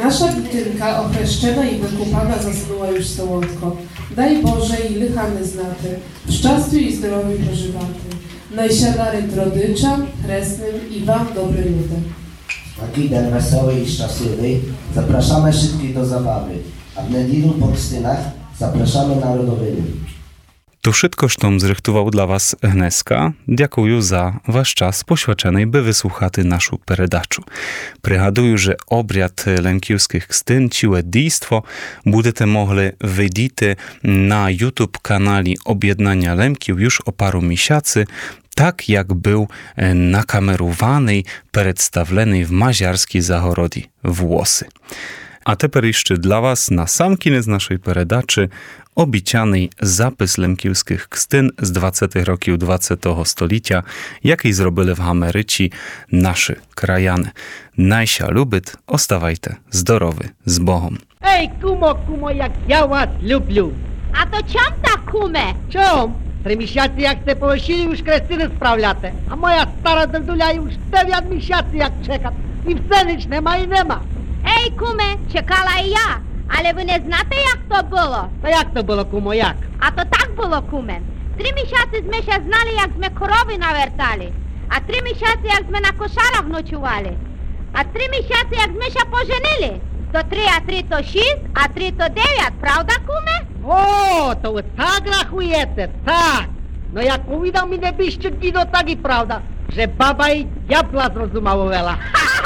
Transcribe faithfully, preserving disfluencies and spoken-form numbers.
Nasza Witynka, ochreszczena i wykupana, zasnęła już sołodko. Daj Boże i lychany znaty, w szczęściu i zdrowiu pożywaty. Najsiadary Trodycza, Chresnym i wam dobry ludy. Taki den wesoły i szczęśliwy, zapraszamy wszystkich do zabawy, a w niedzielu po chrzcinach zapraszamy narodowymi. To wszystko, co zrychtował dla was Hneska, dziękuję za wasz czas poświęcony, by wysłuchaty naszą peredaczu. Przygaduję, że obrad lękiewskich chrzcin, ciłe dійstwo, będziecie mogli widzieć na YouTube kanali Objednania Lemkiów już o paru miesięcy, tak jak był nakamerowany, przedstawiony w maziarskiej Zagorodi Włosy. A teraz jeszcze dla was na sam koniec naszej peredaczy obiciany zapis lemkiewskich chrzcin z dwudziestych roków dwudziestego stulecia, jakiej zrobili w Ameryce nasze krajany. Najsia lubyt, ostawajte zdrowy, z Bogiem. Ej, kumo, kumo, jak ja was lubię. A to czym tak, kume? Czym? Три місяці, як це повищили, już крестини справляти. А моя стара дедуля już дев'ять місяців, як чекати. І все ніч нема і нема. Ej, kume, czekala i ja. Ale wy nie znacie, jak to było. Та як то було, кумо, як? A to tak było, kume. Trzy miesiące sme się znali, jak sme korowy nawertali. A trzy miesiące, jak sme na koszarach nocowali. A trzy miesiące, jak sme się pożenili. To trzy a trzy to sześć, a trzy to dziewięć, prawda, kume? О, то ви так рахуєте, так. Ну як повідав мені більше дідо, так і правда, że baba i diabla zrozumiała.